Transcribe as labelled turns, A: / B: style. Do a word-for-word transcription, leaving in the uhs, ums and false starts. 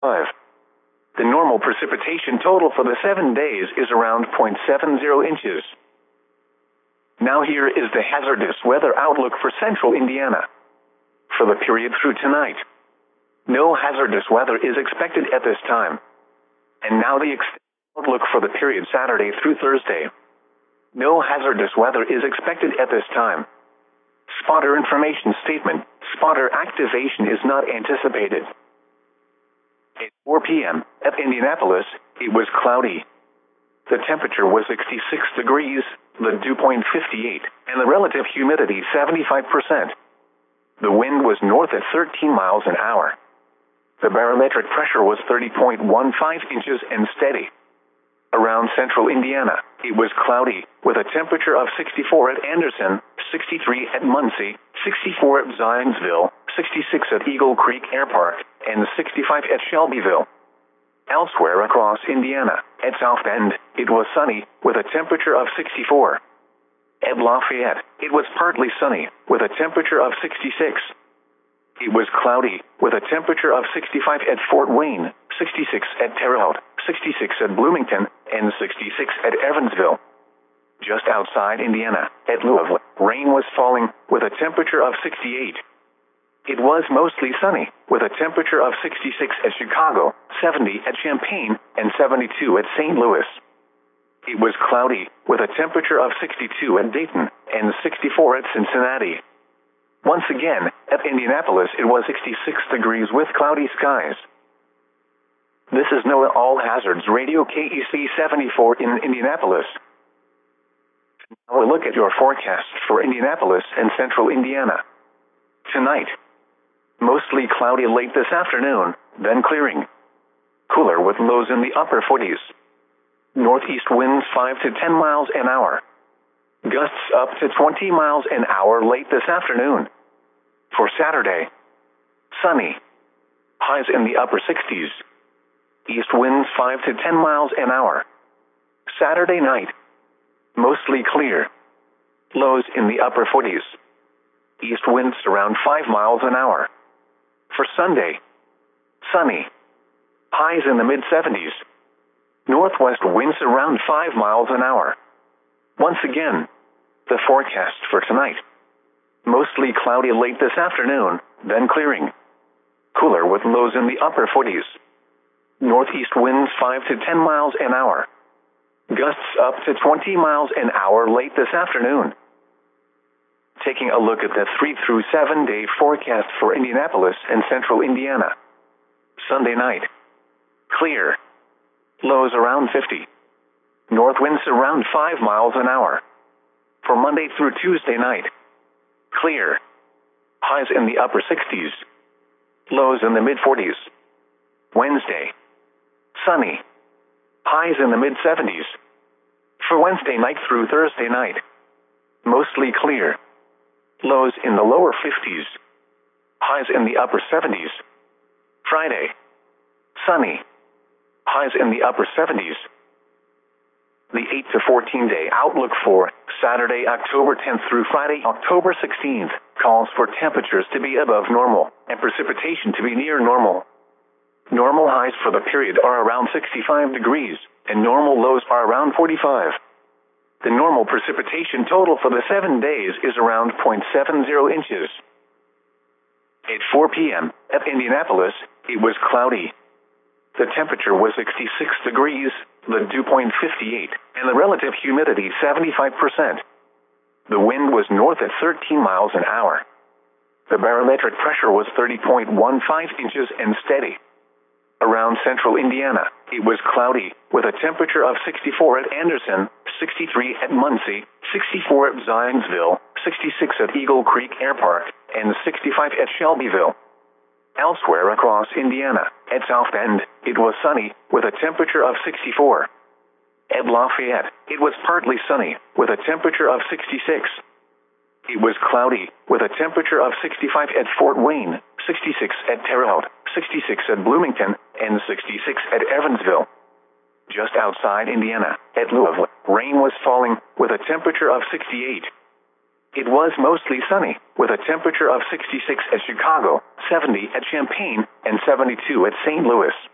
A: forty-five. The normal precipitation total for the seven days is around zero point seven zero inches. Now here is the hazardous weather outlook for central Indiana. For the period through tonight, no hazardous weather is expected at this time. And now the outlook for the period Saturday through Thursday. No hazardous weather is expected at this time. Spotter information statement. Spotter activation is not anticipated. At four p.m. at Indianapolis, it was cloudy. The temperature was sixty-six degrees, the dew point fifty-eight, and the relative humidity seventy-five percent. The wind was north at thirteen miles an hour. The barometric pressure was thirty point one five inches and steady. Around central Indiana, it was cloudy, with a temperature of sixty-four at Anderson, sixty-three at Muncie, sixty-four at Zionsville, sixty-six at Eagle Creek Air Park, and sixty-five at Shelbyville. Elsewhere across Indiana, at South Bend, it was sunny, with a temperature of sixty-four. At Lafayette, it was partly sunny, with a temperature of sixty-six. It was cloudy, with a temperature of sixty-five at Fort Wayne, sixty-six at Terre Haute, sixty-six at Bloomington, and sixty-six at Evansville. Just outside Indiana, at Louisville, rain was falling, with a temperature of sixty-eight. It was mostly sunny, with a temperature of sixty-six at Chicago, seventy at Champaign, and seventy-two at Saint Louis. It was cloudy, with a temperature of sixty-two at Dayton, and sixty-four at Cincinnati. Once again, at Indianapolis it was sixty-six degrees with cloudy skies. This is NOAA All Hazards Radio K E C seventy-four in Indianapolis. Now a look at your forecast for Indianapolis and central Indiana. Tonight, mostly cloudy late this afternoon, then clearing. Cooler with lows in the upper forties. Northeast winds five to ten miles an hour. Gusts up to twenty miles an hour late this afternoon. For Saturday, sunny. Highs in the upper sixties. East winds five to ten miles an hour. Saturday night, mostly clear. Lows in the upper forties. East winds around five miles an hour. For Sunday, sunny. Highs in the mid-seventies. Northwest winds around five miles an hour. Once again, the forecast for tonight. Mostly cloudy late this afternoon, then clearing. Cooler with lows in the upper forties. Northeast winds five to ten miles an hour. Gusts up to twenty miles an hour late this afternoon. Taking a look at the three through seven day forecast for Indianapolis and central Indiana. Sunday night, clear. Lows around fifty. North winds around five miles an hour. For Monday through Tuesday night, clear. Highs in the upper sixties. Lows in the mid-forties. Wednesday, sunny. Highs in the mid-seventies. For Wednesday night through Thursday night, mostly clear. Lows in the lower fifties. Highs in the upper seventies. Friday, sunny. Highs in the upper seventies. The eight to fourteen day outlook for Saturday, October tenth through Friday, October sixteenth, calls for temperatures to be above normal and precipitation to be near normal. Normal highs for the period are around sixty-five degrees, and normal lows are around forty-five. The normal precipitation total for the seven days is around zero point seven zero inches. At four p.m. at Indianapolis, it was cloudy. The temperature was sixty-six degrees, the dew point fifty-eight, and the relative humidity seventy-five percent. The wind was north at thirteen miles an hour. The barometric pressure was thirty point one five inches and steady. Around central Indiana, it was cloudy, with a temperature of sixty-four at Anderson, sixty-three at Muncie, sixty-four at Zionsville, sixty-six at Eagle Creek Air Park, and sixty-five at Shelbyville. Elsewhere across Indiana, at South Bend, it was sunny, with a temperature of sixty-four. At Lafayette, it was partly sunny, with a temperature of sixty-six. It was cloudy, with a temperature of sixty-five at Fort Wayne, sixty-six at Terre Haute, sixty-six at Bloomington, and sixty-six at Evansville. Just outside Indiana, at Louisville, rain was falling, with a temperature of sixty-eight. It was mostly sunny, with a temperature of sixty-six at Chicago, seventy at Champaign, and seventy-two at Saint Louis.